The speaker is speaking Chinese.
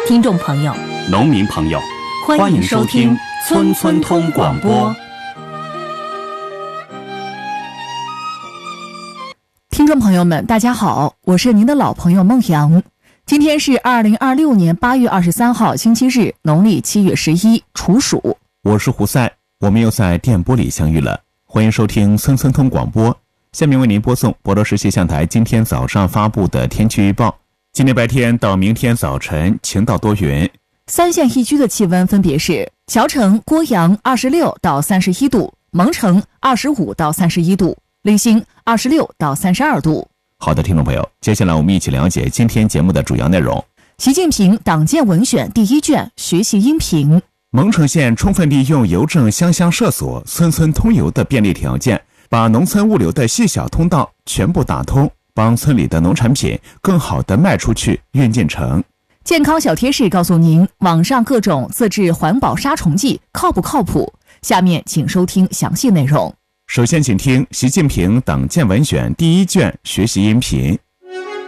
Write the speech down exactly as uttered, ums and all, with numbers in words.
听众朋友、 农民朋友， 欢迎收听村村通广播。 听众朋友们，大家好，我是您的老朋友孟阳。今天是二零二六年八月二十三号，星期日，农历七月十一，处暑。 我是胡塞，我们又在电波里相遇了。欢迎收听村村通广播。下面为您播送博罗什气象台今天早上发布的天气预报。今天白天到明天早晨晴到多云。 三县一区的气温分别是：谯城、郭阳二十六到三十一度，蒙城二十五到三十一度，临新二十六到三十二度。 好的，听众朋友，接下来我们一起了解今天节目的主要内容。 习近平党建文选第一卷学习音频。 蒙城县充分利用邮政乡乡社所、村村通邮的便利条件，把农村物流的细小通道全部打通，帮村里的农产品更好地卖出去、运进城。 健康小贴士告诉您，网上各种自制环保杀虫剂靠不靠谱？下面请收听详细内容。 首先请听习近平党建文选第一卷学习音频。